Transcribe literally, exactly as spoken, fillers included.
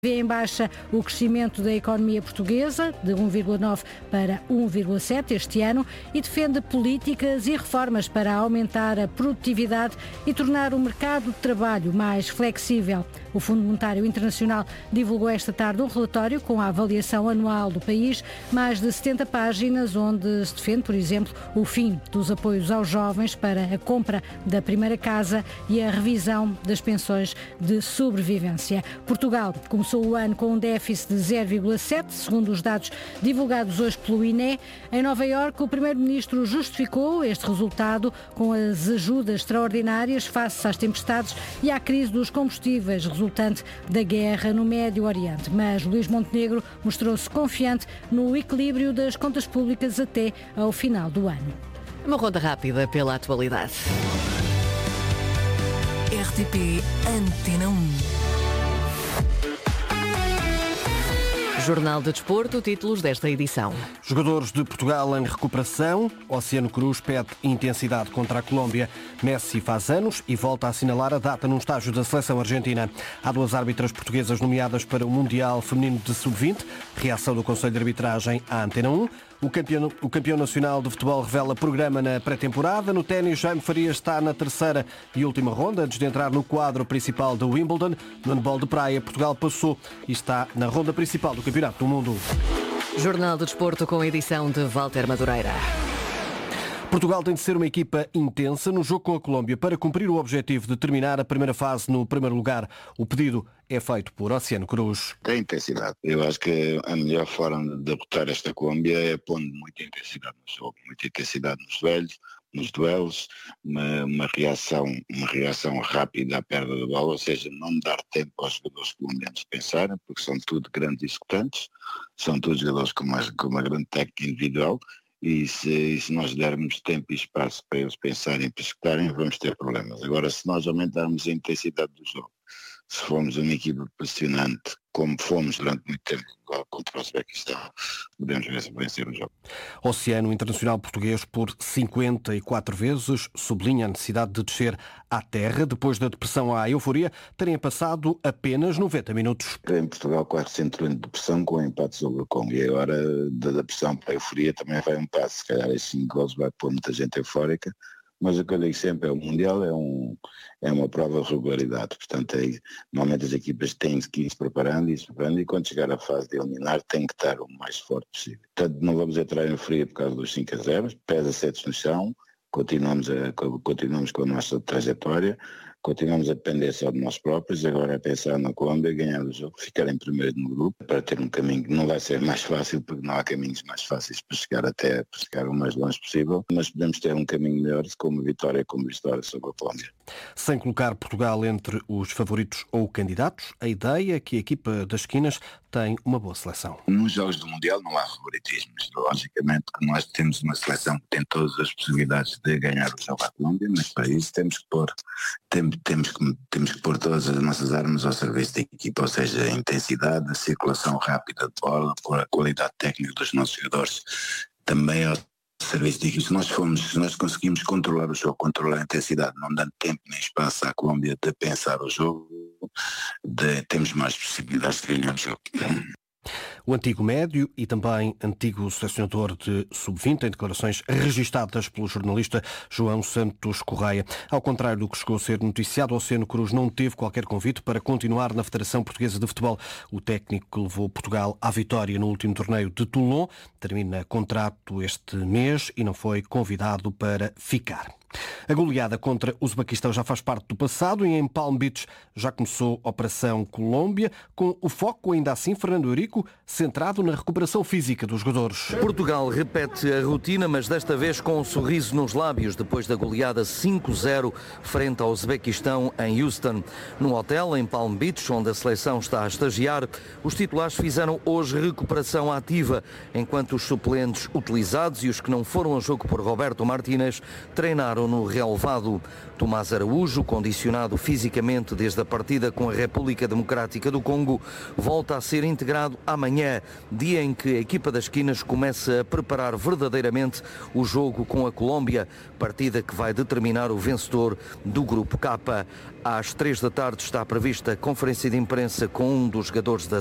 Vê em baixa o crescimento da economia portuguesa, de um vírgula nove para um vírgula sete este ano, e defende políticas e reformas para aumentar a produtividade e tornar o mercado de trabalho mais flexível. O Fundo Monetário Internacional divulgou esta tarde um relatório com a avaliação anual do país, mais de setenta páginas, onde se defende, por exemplo, o fim dos apoios aos jovens para a compra da primeira casa e a revisão das pensões de sobrevivência. Portugal começou o ano com um déficit de zero vírgula sete, segundo os dados divulgados hoje pelo I N E. Em Nova Iorque, o primeiro-ministro justificou este resultado com as ajudas extraordinárias face às tempestades e à crise dos combustíveis resultante da guerra no Médio Oriente. Mas Luís Montenegro mostrou-se confiante no equilíbrio das contas públicas até ao final do ano. Uma ronda rápida pela atualidade. R T P Antena um. Jornal de Desporto, títulos desta edição. Jogadores de Portugal em recuperação. Oceano Cruz pede intensidade contra a Colômbia. Messi faz anos e volta a assinalar a data num estágio da seleção argentina. Há duas árbitras portuguesas nomeadas para o Mundial Feminino de sub vinte. Reação do Conselho de Arbitragem à Antena um. O campeão, o campeão nacional de futebol revela programa na pré-temporada. No ténis, Jaime Farias está na terceira e última ronda, antes de entrar no quadro principal do Wimbledon. No handball de praia, Portugal passou e está na ronda principal do Campeonato do Mundo. Jornal de Desporto com a edição de Walter Madureira. Portugal tem de ser uma equipa intensa no jogo com a Colômbia para cumprir o objetivo de terminar a primeira fase no primeiro lugar. O pedido é feito por Oceano Cruz. Tem intensidade. Eu acho que a melhor forma de derrotar esta Colômbia é pondo muita intensidade no jogo, muita intensidade nos duelos, nos duelos, uma, uma reação, uma reação rápida à perda da bola, ou seja, não dar tempo aos jogadores colombianos pensarem, porque são tudo grandes executantes, são todos jogadores com uma, com uma grande técnica individual. E se, e se nós dermos tempo e espaço para eles pensarem e executarem, vamos ter problemas. Agora, se nós aumentarmos a intensidade do jogo, se formos uma equipa pressionante, como fomos durante muito tempo contra o Uzbequistão, podemos vencer o jogo. Oceano Internacional Português, por cinquenta e quatro vezes, sublinha a necessidade de descer à terra, depois da depressão à euforia, terem passado apenas noventa minutos. Em Portugal quase entrou em depressão com o empate sobre o Congo, e agora da depressão para a euforia também vai um passo. Se calhar esses cinco gols vai pôr muita gente eufórica, mas o que eu digo sempre é o Mundial é, um, é uma prova de regularidade, portanto é, normalmente as equipas têm que ir se preparando e se preparando, e quando chegar à fase de eliminar tem que estar o mais forte possível. Portanto não vamos entrar em fria por causa dos cinco a zero, pesa sete no chão, continuamos, a, continuamos com a nossa trajetória, continuamos a depender só de nós próprios. Agora é pensar na Colômbia, ganhar o jogo, ficar em primeiro no grupo, para ter um caminho que não vai ser mais fácil, porque não há caminhos mais fáceis para chegar até, para chegar o mais longe possível, mas podemos ter um caminho melhor com uma vitória como vitória sobre a Colômbia. Sem colocar Portugal entre os favoritos ou candidatos, a ideia é que a equipa das esquinas tem uma boa seleção. Nos jogos do Mundial não há favoritismos. Logicamente que nós temos uma seleção que tem todas as possibilidades de ganhar o jogo à Colômbia, mas para isso temos que pôr, temos, temos, que, temos que pôr todas as nossas armas ao serviço da equipa, ou seja, a intensidade, a circulação rápida de bola, pôr a qualidade técnica dos nossos jogadores também ao serviço de equipa. Se nós formos, se nós conseguimos controlar o jogo, controlar a intensidade, não dando tempo nem espaço à Colômbia de pensar o jogo, de, temos mais possibilidades de ganhar o jogo. O antigo médio e também antigo selecionador de sub vinte, em declarações registadas pelo jornalista João Santos Correia. Ao contrário do que chegou a ser noticiado, o Oceano Cruz não teve qualquer convite para continuar na Federação Portuguesa de Futebol. O técnico que levou Portugal à vitória no último torneio de Toulon termina contrato este mês e não foi convidado para ficar. A goleada contra o Uzbequistão já faz parte do passado e em Palm Beach já começou a Operação Colômbia, com o foco, ainda assim, Fernando Eurico, centrado na recuperação física dos jogadores. Portugal repete a rotina, mas desta vez com um sorriso nos lábios, depois da goleada cinco zero frente ao Uzbequistão em Houston. No hotel, em Palm Beach, onde a seleção está a estagiar, os titulares fizeram hoje recuperação ativa, enquanto os suplentes utilizados e os que não foram ao jogo por Roberto Martínez treinaram treinaram no relvado. Tomás Araújo, condicionado fisicamente desde a partida com a República Democrática do Congo, volta a ser integrado amanhã, dia em que a equipa das Esquinas começa a preparar verdadeiramente o jogo com a Colômbia, partida que vai determinar o vencedor do Grupo K. Às três da tarde está prevista a conferência de imprensa com um dos jogadores da